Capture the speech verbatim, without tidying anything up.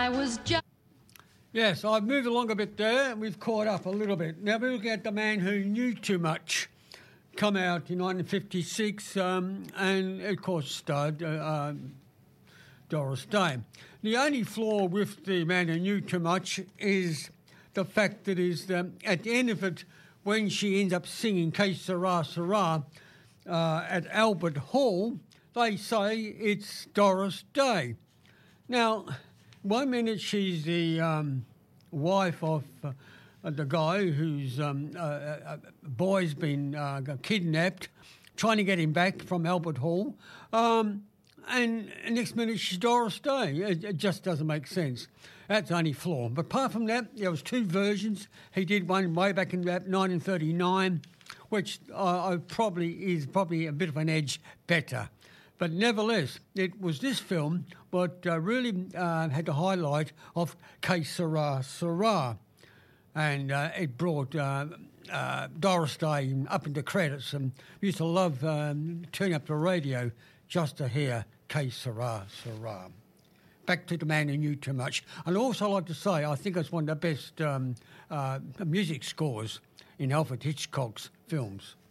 I was just... Yes, I've moved along a bit there. We've caught up a little bit. Now we're looking at The Man Who Knew Too Much. Come out in nineteen fifty-six, um, and of course starred uh, um, Doris Day. The only flaw with The Man Who Knew Too Much is the fact that is um, at the end of it, when she ends up singing "Que Sera, Sera" uh, at Albert Hall, they say it's Doris Day. Now, one minute she's the um, wife of uh, the guy whose um, uh, uh, boy's been uh, kidnapped, trying to get him back from Albert Hall. Um, and next minute she's Doris Day. It, it just doesn't make sense. That's the only flaw. But apart from that, there was two versions. He did one way back in about nineteen thirty-nine, which uh, I probably is probably a bit of an edge better. But nevertheless, it was this film what uh, really uh, had the highlight of Que Sera, Sera. And uh, it brought uh, uh, Doris Day up into credits, and we used to love um, turning up the radio just to hear Que Sera, Sera. Back to The Man Who Knew Too Much. And also like to say, I think it's one of the best um, uh, music scores in Alfred Hitchcock's films.